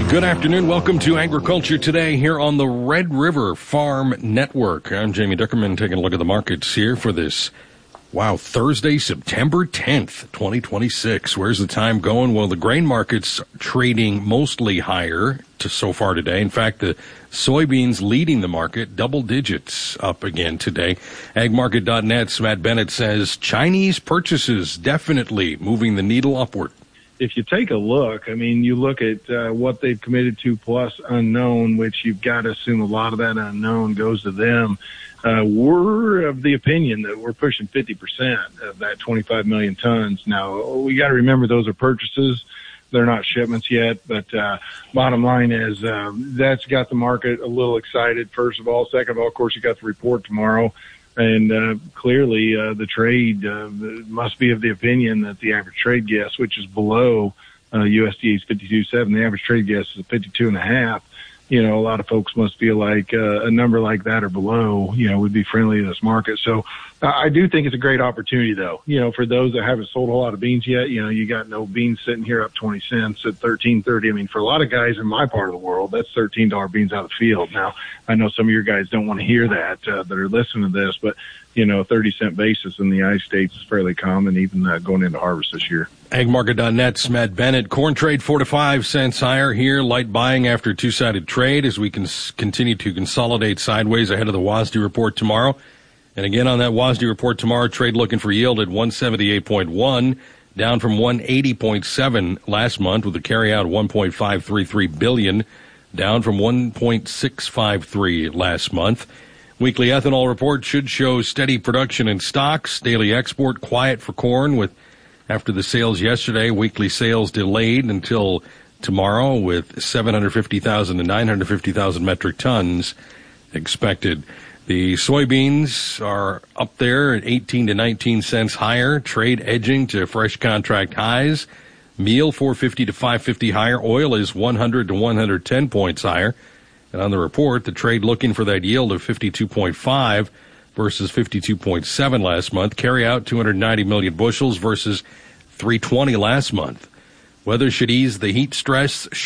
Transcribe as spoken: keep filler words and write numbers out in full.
Good afternoon. Welcome to Agriculture Today here on the Red River Farm Network. I'm Jamie Dickerman taking a look at the markets here for this, wow, Thursday, September tenth, twenty twenty-six. Where's the time going? Well, the grain market's trading mostly higher to so far today. In fact, the soybeans leading the market, double digits up again today. ag market dot net's Matt Bennett says Chinese purchases definitely moving the needle upward. If you take a look, I mean, you look at uh, what they've committed to plus unknown, which you've got to assume a lot of that unknown goes to them. Uh, we're of the opinion that we're pushing fifty percent of that twenty-five million tons. Now, we got to remember those are purchases. They're not shipments yet, but uh, bottom line is uh, that's got the market a little excited, first of all. Second of all, of course, you got the report tomorrow. And uh, clearly, uh, the trade uh, must be of the opinion that the average trade guess, which is below uh, U S D A's fifty-two point seven, the average trade guess is fifty-two and a half. You know, a lot of folks must feel like uh, a number like that or below, you know, would be friendly to this market. So uh, I do think it's a great opportunity, though. You know, for those that haven't sold a whole lot of beans yet, you know, you got no beans sitting here up twenty cents at thirteen thirty. I mean, for a lot of guys in my part of the world, that's thirteen dollar beans out of the field. Now, I know some of your guys don't want to hear that uh, that are listening to this, but, you know, thirty cent basis in the United States is fairly common, even uh, going into harvest this year. ag market dot net's Matt Bennett. Corn trade four to five cents higher here. Light buying after two-sided trade as we can continue to consolidate sideways ahead of the W A S D report tomorrow. And again, on that W A S D report tomorrow, trade looking for yield at one seventy-eight point one, down from one eighty point seven last month, with a carryout of one point five three three billion dollars, down from one point six five three last month. Weekly ethanol report should show steady production in stocks. Daily export quiet for corn with after the sales yesterday. Weekly sales delayed until tomorrow with seven hundred fifty thousand to nine hundred fifty thousand metric tons expected. The soybeans are up there at eighteen to nineteen cents higher. Trade edging to fresh contract highs. Meal four fifty to five fifty higher. Oil is one hundred to one hundred ten points higher. And on the report, the trade looking for that yield of fifty-two point five versus fifty-two point seven last month. Carry out two hundred ninety million bushels versus three twenty last month. Weather should ease the heat stress